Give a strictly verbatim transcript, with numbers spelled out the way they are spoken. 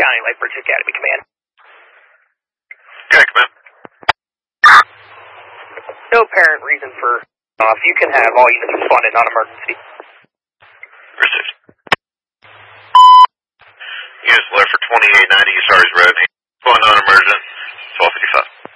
County, Lightbridge Academy, command. Okay, command. No apparent reason for off. You can have all units responded, non-emergency. Received. Units left for twenty-eight ninety East Arties Road. Going non-emergent, twelve fifty-five.